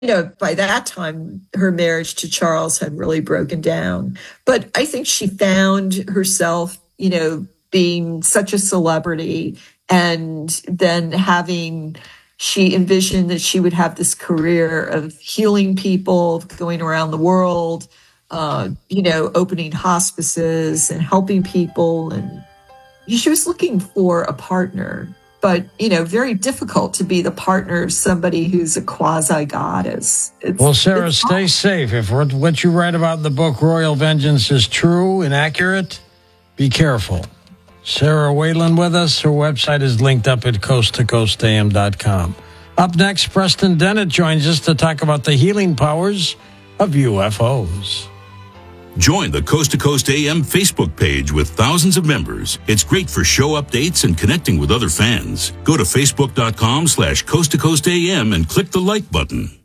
by that time, her marriage to Charles had really broken down. But I think she found herself, being such a celebrity, and then she envisioned that she would have this career of healing people, going around the world, opening hospices and helping people. And she was looking for a partner, but, very difficult to be the partner of somebody who's a quasi-goddess. Well, Sarah, stay safe. If what you write about in the book Royal Vengeance is true and accurate, be careful. Sarah Whalen with us. Her website is linked up at coasttocoastam.com. Up next, Preston Dennett joins us to talk about the healing powers of UFOs. Join the Coast to Coast AM Facebook page with thousands of members. It's great for show updates and connecting with other fans. Go to facebook.com/Coast to Coast AM and click the like button.